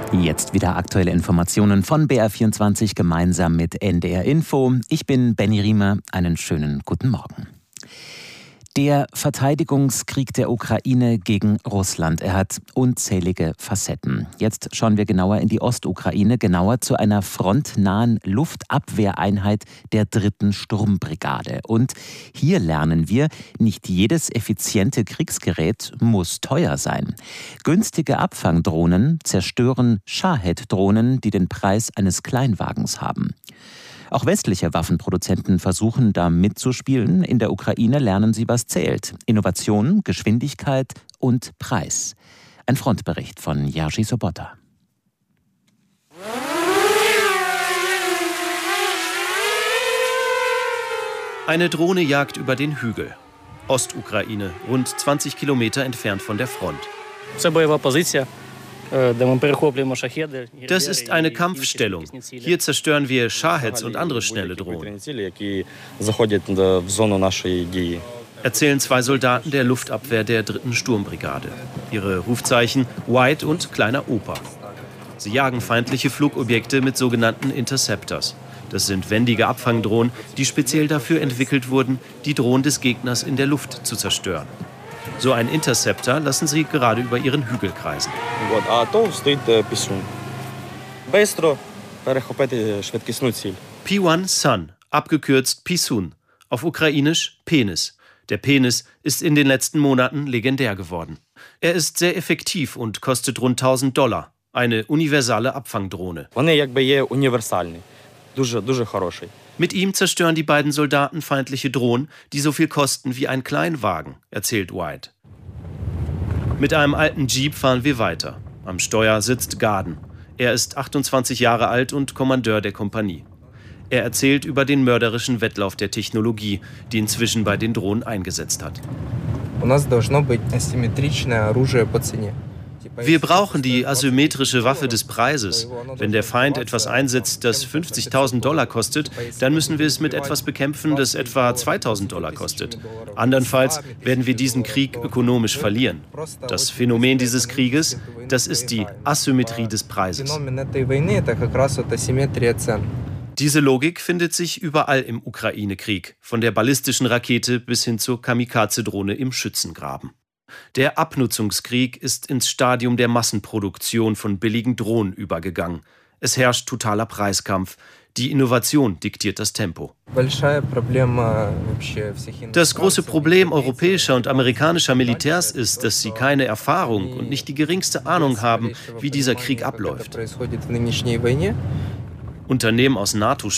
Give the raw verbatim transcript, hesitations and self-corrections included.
Jetzt wieder aktuelle Informationen von B R vierundzwanzig gemeinsam mit N D R Info. Ich bin Benny Riemer. Einen schönen guten Morgen. Der Verteidigungskrieg der Ukraine gegen Russland, er hat unzählige Facetten. Jetzt schauen wir genauer in die Ostukraine, genauer zu einer frontnahen Luftabwehreinheit der dritten Sturmbrigade. Und hier lernen wir, nicht jedes effiziente Kriegsgerät muss teuer sein. Günstige Abfangdrohnen zerstören Shahed-Drohnen, die den Preis eines Kleinwagens haben. Auch westliche Waffenproduzenten versuchen da mitzuspielen. In der Ukraine lernen sie, was zählt. Innovation, Geschwindigkeit und Preis. Ein Frontbericht von Jerzy Sobota. Eine Drohne jagt über den Hügel. Ostukraine, rund zwanzig Kilometer entfernt von der Front. Das ist eine Kampfstellung. Hier zerstören wir Shaheds und andere schnelle Drohnen, erzählen zwei Soldaten der Luftabwehr der dritten Sturmbrigade. Ihre Rufzeichen White und Kleiner Opa. Sie jagen feindliche Flugobjekte mit sogenannten Interceptors. Das sind wendige Abfangdrohnen, die speziell dafür entwickelt wurden, die Drohnen des Gegners in der Luft zu zerstören. So ein Interceptor lassen sie gerade über ihren Hügel kreisen. P eins Sun, abgekürzt Pisun, auf ukrainisch Penis. Der Penis ist in den letzten Monaten legendär geworden. Er ist sehr effektiv und kostet rund tausend Dollar. Eine universale Abfangdrohne. Mit ihm zerstören die beiden Soldaten feindliche Drohnen, die so viel kosten wie ein Kleinwagen, erzählt White. Mit einem alten Jeep fahren wir weiter. Am Steuer sitzt Garden. Er ist achtundzwanzig Jahre alt und Kommandeur der Kompanie. Er erzählt über den mörderischen Wettlauf der Technologie, die inzwischen bei den Drohnen eingesetzt hat. Wir brauchen die asymmetrische Waffe des Preises. Wenn der Feind etwas einsetzt, das fünfzigtausend Dollar kostet, dann müssen wir es mit etwas bekämpfen, das etwa zweitausend Dollar kostet. Andernfalls werden wir diesen Krieg ökonomisch verlieren. Das Phänomen dieses Krieges, das ist die Asymmetrie des Preises. Diese Logik findet sich überall im Ukraine-Krieg, von der ballistischen Rakete bis hin zur Kamikaze-Drohne im Schützengraben. Der Abnutzungskrieg ist ins Stadium der Massenproduktion von billigen Drohnen übergegangen. Es herrscht totaler Preiskampf. Die Innovation diktiert das Tempo. Das große Problem europäischer und amerikanischer Militärs ist, dass sie keine Erfahrung und nicht die geringste Ahnung haben, wie dieser Krieg abläuft. Unternehmen aus NATO